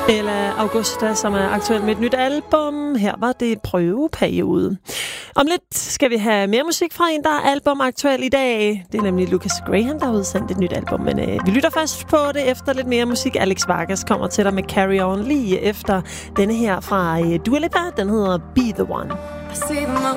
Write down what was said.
Eller Augusta, som er aktuel med et nyt album. Her var det prøveperiode. Om lidt skal vi have mere musik fra en, der er albumaktuel i dag. Det er nemlig Lucas Graham, der har udsendt et nyt album. Men vi lytter først på det efter lidt mere musik. Alex Vargas kommer til dig med Carry On lige efter denne her fra Dua Lipa. Den hedder Be The One. I see the